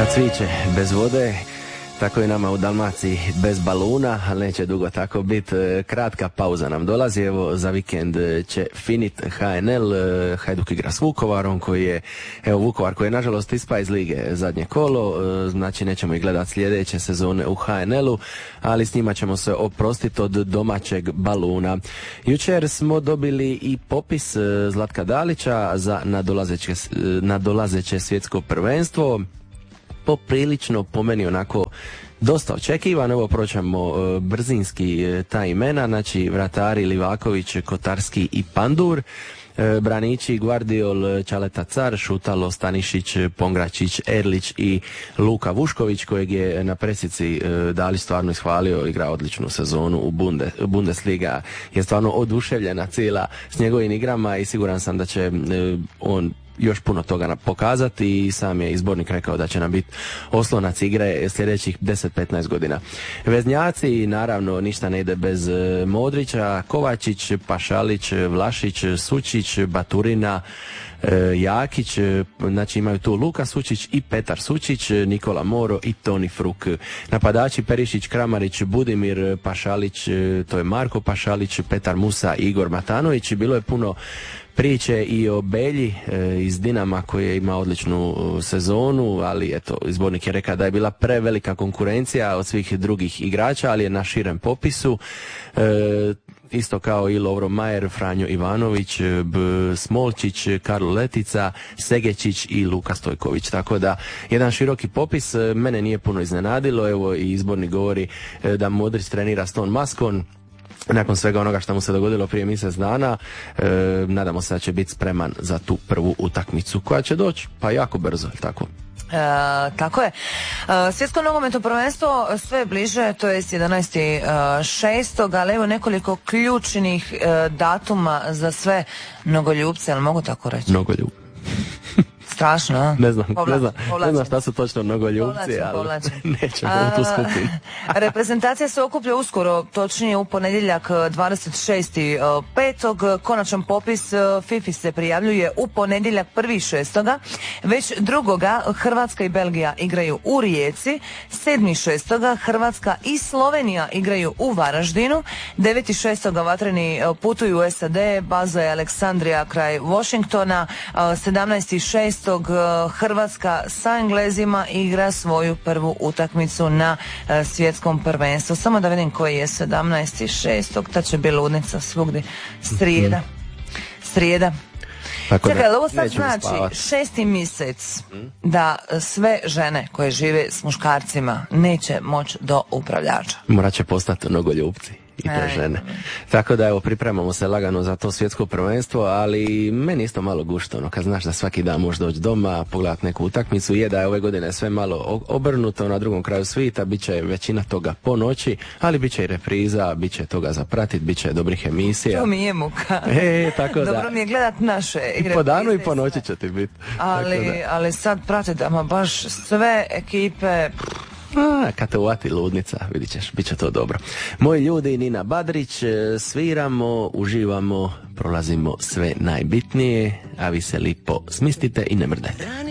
Kad cviće bez vode, tako je nama u Dalmaciji bez baluna, ali neće dugo tako biti. Kratka pauza nam dolazi, evo za vikend će finit HNL, Hajduk igra s Vukovarom koji je, evo Vukovar koji je nažalost ispa iz lige zadnje kolo, znači nećemo ih gledati sljedeće sezone u HNL-u, ali s njima ćemo se oprostiti od domaćeg baluna. Jučer smo dobili i popis Zlatka Dalića za nadolazeće svjetsko prvenstvo. Poprilično, po meni onako dosta očekivan. Evo proćemo brzinski ta imena, znači vratari Livaković, Kotarski i Pandur, branići Guardiol, Čaleta Car, Šutalo, Stanišić, Pongračić, Erlić i Luka Vušković kojeg je na presici Dalić stvarno ishvalio, igra odličnu sezonu u Bundesliga, je stvarno oduševljena cijela s njegovim igrama i siguran sam da će on još puno toga pokazati i sam je izbornik rekao da će nam biti oslonac igre sljedećih 10-15 godina. Veznjaci, naravno, ništa ne ide bez Modrića, Kovačić, Pašalić, Vlašić, Sučić, Baturina, Jakić, znači imaju tu Luka Sučić i Petar Sučić, Nikola Moro i Toni Fruk. Napadači Perišić, Kramarić, Budimir Pašalić, to je Marko Pašalić, Petar Musa i Igor Matanović. Bilo je puno priče i o Belji iz Dinama koji je imao odličnu sezonu, ali eto, izbornik je rekao da je bila prevelika konkurencija od svih drugih igrača, ali je na širem popisu. Isto kao i Lovro Majer, Franjo Ivanović, Smolčić, Karlo Letica, Segečić i Luka Stojković. Tako da, jedan široki popis, mene nije puno iznenadilo, evo i izbornik govori da Modrić trenira s tom maskom. Nakon svega onoga što mu se dogodilo prije mjesec dana, nadamo se da će biti spreman za tu prvu utakmicu koja će doći pa jako brzo, tako? Tako je. Svjetsko nogometno prvenstvo sve bliže, to je 11.6. ali evo nekoliko ključnih datuma za sve mnogoljubce, ali mogu tako reći? Mnogoljub. Strašno, a? Ne znam šta su točno mnogoljubci, ali nećemo u tu skupinu. Reprezentacija se okuplja uskoro, točnije u ponedjeljak 26.5. Konačan popis FIFA se prijavljuje u ponedjeljak 1.6. Već 2. Hrvatska i Belgija igraju u Rijeci, 7.6. Hrvatska i Slovenija igraju u Varaždinu, 9.6. vatreni putuju u SAD, baza je Aleksandrija kraj Washingtona, 17.6. Hrvatska sa Englezima igra svoju prvu utakmicu na svjetskom prvenstvu. Samo da vidim koji je 17.6. Ta će biti ludnica svugdje. Srijeda. Čekaj, ovo sad znači 6. mjesec da sve žene koje žive s muškarcima neće moći do upravljača. Morat će postati mnogoljubci i te žene. Tako da evo, pripremamo se lagano za to svjetsko prvenstvo, ali meni isto malo gušto, ono, kad znaš da svaki dan možeš doći doma, pogledati neku utakmicu, je da je ove godine sve malo obrnuto, na drugom kraju svijeta, bit će većina toga po noći, ali bit će i repriza, bit će toga za pratit, bit će dobrih emisija. To mi je muka. Tako da. Dobro mi je gledat naše igre. I po danu i po noći će ti biti. Ali sad pratite, ama baš sve ekipe. Kad te uvati ludnica, vidit ćeš, bit će to dobro. Moji ljudi, Nina Badrić, sviramo, uživamo, prolazimo sve najbitnije, a vi se lipo smistite i ne mrdajte.